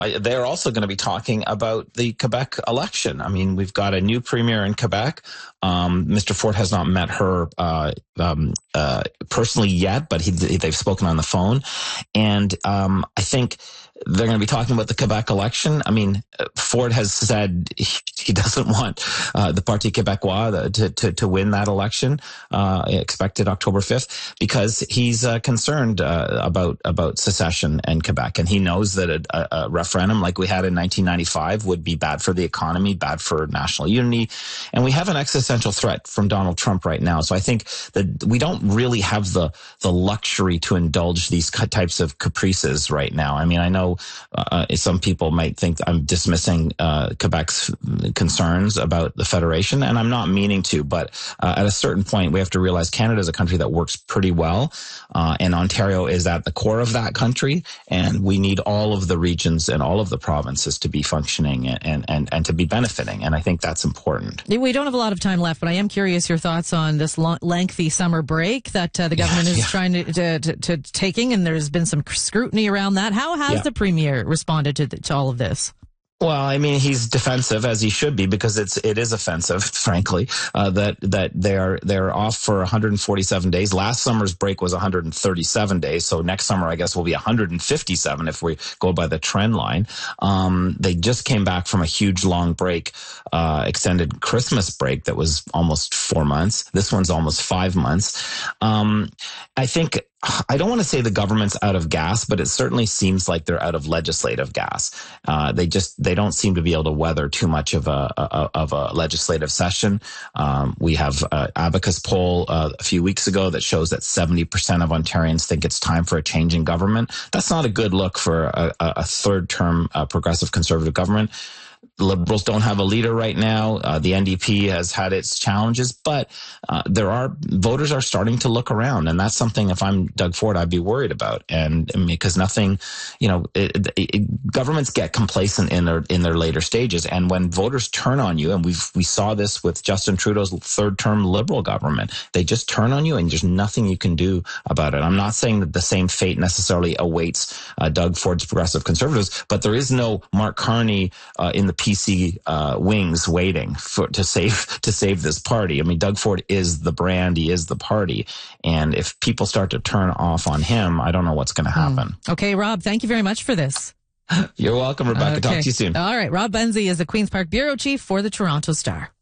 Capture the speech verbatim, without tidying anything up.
I, they're also going to be talking about the Quebec election. I mean, we've got a new premier in Quebec. Um, Mister Ford has not met her uh, um, uh, personally yet, but he, they've spoken on the phone. And um, I think they're going to be talking about the Quebec election. I mean, Ford has said he doesn't want uh, the Parti Québécois to, to, to win that election, uh, expected October fifth, because he's uh, concerned uh, about about secession and Quebec. And he knows that a, a, a referendum like we had in nineteen ninety-five would be bad for the economy, bad for national unity. And we have an existential threat from Donald Trump right now. So I think that we don't really have the, the luxury to indulge these types of caprices right now. I mean, I know Uh, some people might think I'm dismissing uh, Quebec's concerns about the federation, and I'm not meaning to, but uh, at a certain point, we have to realize Canada is a country that works pretty well, uh, and Ontario is at the core of that country, and we need all of the regions and all of the provinces to be functioning and, and, and to be benefiting, and I think that's important. We don't have a lot of time left, but I am curious your thoughts on this long, lengthy summer break that uh, the government yeah, is yeah. trying to, to, to, to taking, and there's been some scrutiny around that. How has yeah. the Premier responded to, the, to all of this? Well, I mean, he's defensive, as he should be, because it's it is offensive, frankly, uh, that that they're they're off for one hundred forty-seven days. Last summer's break was one hundred thirty-seven days, so next summer I guess will be one hundred fifty-seven if we go by the trend line. Um, they just came back from a huge long break, uh, extended Christmas break that was almost four months. This one's almost five months. Um, I think. I don't want to say the government's out of gas, but it certainly seems like they're out of legislative gas. Uh, they just they don't seem to be able to weather too much of a, a of a legislative session. Um, we have an Abacus poll uh, a few weeks ago that shows that seventy percent of Ontarians think it's time for a change in government. That's not a good look for a, a third-term uh, progressive conservative government. The Liberals don't have a leader right now. Uh, the N D P has had its challenges, but uh, there are voters are starting to look around, and that's something. If I'm Doug Ford, I'd be worried about, and, and because nothing, you know, it, it, it, governments get complacent in their in their later stages, and when voters turn on you, and we we saw this with Justin Trudeau's third-term Liberal government, they just turn on you, and there's nothing you can do about it. I'm not saying that the same fate necessarily awaits uh, Doug Ford's progressive conservatives, but there is no Mark Carney uh, in the P C uh, wings waiting for to save to save this party. I mean, Doug Ford is the brand, he is the party, and if people start to turn off on him, I don't know what's going to happen. Mm. Okay, Rob, thank you very much for this. You're welcome, Rebecca. Okay. Talk to you soon. All right, Rob Benzie is the Queen's Park Bureau Chief for the Toronto Star.